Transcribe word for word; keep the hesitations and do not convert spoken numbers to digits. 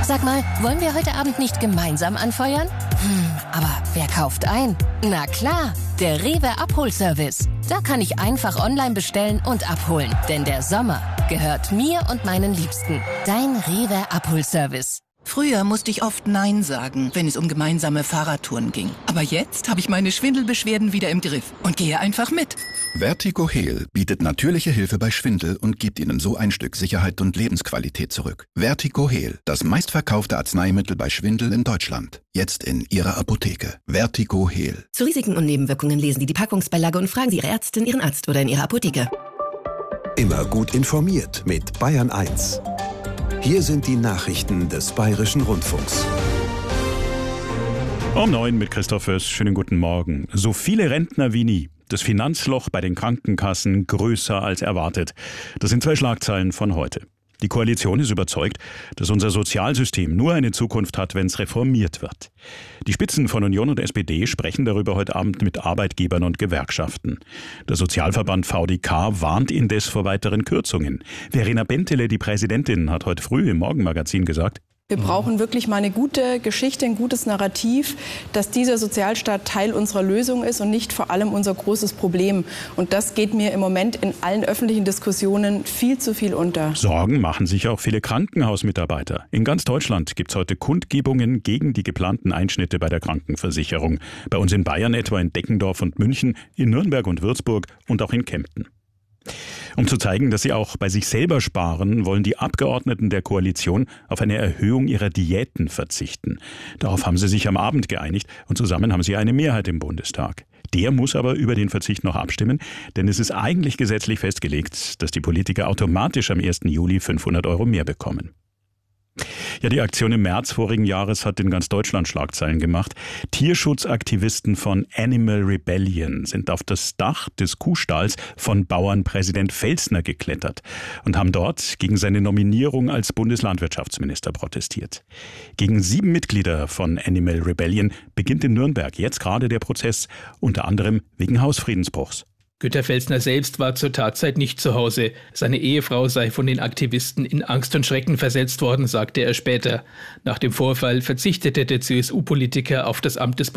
Sag mal, wollen wir heute Abend nicht gemeinsam anfeuern? Hm, aber wer kauft ein? Na klar, der Rewe Abholservice. Da kann ich einfach online bestellen und abholen. Denn der Sommer gehört mir und meinen Liebsten. Dein Rewe Abholservice. Früher musste ich oft Nein sagen, wenn es um gemeinsame Fahrradtouren ging. Aber jetzt habe ich meine Schwindelbeschwerden wieder im Griff und gehe einfach mit. Vertigo Heal bietet natürliche Hilfe bei Schwindel und gibt Ihnen so ein Stück Sicherheit und Lebensqualität zurück. Vertigo Heal, das meistverkaufte Arzneimittel bei Schwindel in Deutschland. Jetzt in Ihrer Apotheke. Vertigo Heal. Zu Risiken und Nebenwirkungen lesen Sie die Packungsbeilage und fragen Sie Ihre Ärztin, Ihren Arzt oder in Ihrer Apotheke. Immer gut informiert mit Bayern eins. Hier sind die Nachrichten des Bayerischen Rundfunks. Um neun mit Christoph Föß. Schönen guten Morgen. So viele Rentner wie nie. Das Finanzloch bei den Krankenkassen größer als erwartet. Das sind zwei Schlagzeilen von heute. Die Koalition ist überzeugt, dass unser Sozialsystem nur eine Zukunft hat, wenn es reformiert wird. Die Spitzen von Union und S P D sprechen darüber heute Abend mit Arbeitgebern und Gewerkschaften. Der Sozialverband V D K warnt indes vor weiteren Kürzungen. Verena Bentele, die Präsidentin, hat heute früh im Morgenmagazin gesagt: Wir brauchen wirklich mal eine gute Geschichte, ein gutes Narrativ, dass dieser Sozialstaat Teil unserer Lösung ist und nicht vor allem unser großes Problem. Und das geht mir im Moment in allen öffentlichen Diskussionen viel zu viel unter. Sorgen machen sich auch viele Krankenhausmitarbeiter. In ganz Deutschland gibt es heute Kundgebungen gegen die geplanten Einschnitte bei der Krankenversicherung. Bei uns in Bayern etwa in Deckendorf und München, in Nürnberg und Würzburg und auch in Kempten. Um zu zeigen, dass sie auch bei sich selber sparen, wollen die Abgeordneten der Koalition auf eine Erhöhung ihrer Diäten verzichten. Darauf haben sie sich am Abend geeinigt und zusammen haben sie eine Mehrheit im Bundestag. Der muss aber über den Verzicht noch abstimmen, denn es ist eigentlich gesetzlich festgelegt, dass die Politiker automatisch am ersten Juli fünfhundert Euro mehr bekommen. Ja, die Aktion im März vorigen Jahres hat in ganz Deutschland Schlagzeilen gemacht. Tierschutzaktivisten von Animal Rebellion sind auf das Dach des Kuhstalls von Bauernpräsident Felsner geklettert und haben dort gegen seine Nominierung als Bundeslandwirtschaftsminister protestiert. Gegen sieben Mitglieder von Animal Rebellion beginnt in Nürnberg jetzt gerade der Prozess, unter anderem wegen Hausfriedensbruchs. Günter Felsner selbst war zur Tatzeit nicht zu Hause. Seine Ehefrau sei von den Aktivisten in Angst und Schrecken versetzt worden, sagte er später. Nach dem Vorfall verzichtete der C S U-Politiker auf das Amt des